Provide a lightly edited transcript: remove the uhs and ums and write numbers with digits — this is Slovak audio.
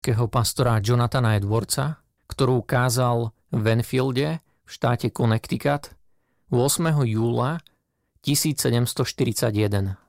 pastora Jonathana Edwardsa, ktorú kázal v Enfielde v štáte Connecticut 8. júla 1741.